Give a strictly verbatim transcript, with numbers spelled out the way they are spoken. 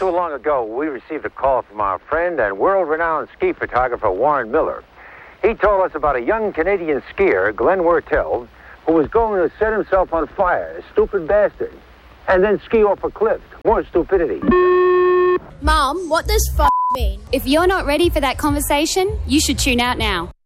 too long ago, we received a call from our friend and world-renowned ski photographer Warren Miller. He told us about a young Canadian skier, Glenn Wertel, who was going to set himself on fire, a stupid bastard, and then ski off a cliff. More stupidity. Mom, what does f*** mean? If you're not ready for that conversation, you should tune out now.